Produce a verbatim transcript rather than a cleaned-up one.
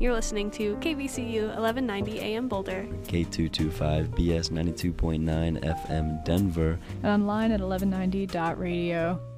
You're listening to K B C U eleven ninety A M Boulder, K two twenty-five B S ninety-two point nine F M Denver, and online at eleven ninety dot radio.